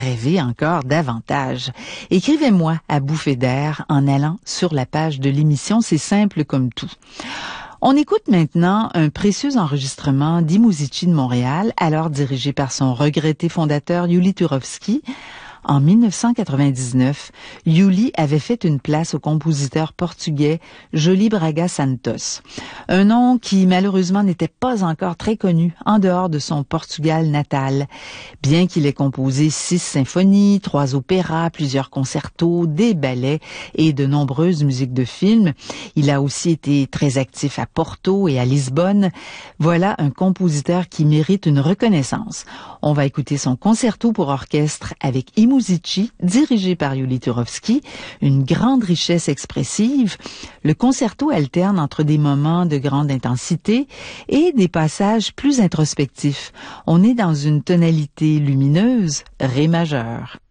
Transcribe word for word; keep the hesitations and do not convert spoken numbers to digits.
rêver encore davantage. Écrivez-moi à bouffée d'air en allant sur la page de l'émission, c'est simple comme tout. On écoute maintenant un précieux enregistrement d'I-Muzyczi de Montréal, alors dirigé par son regretté fondateur Yuli Turovsky. En mille neuf cent quatre-vingt-dix-neuf, Yuli avait fait une place au compositeur portugais Joly Braga Santos. Un nom qui malheureusement n'était pas encore très connu en dehors de son Portugal natal. Bien qu'il ait composé six symphonies, trois opéras, plusieurs concertos, des ballets et de nombreuses musiques de films, il a aussi été très actif à Porto et à Lisbonne. Voilà un compositeur qui mérite une reconnaissance. On va écouter son concerto pour orchestre avec I-Muzyczi, dirigé par Yuli Turovsky, une grande richesse expressive. Le concerto alterne entre des moments de grande intensité et des passages plus introspectifs. On est dans une tonalité lumineuse, ré majeur.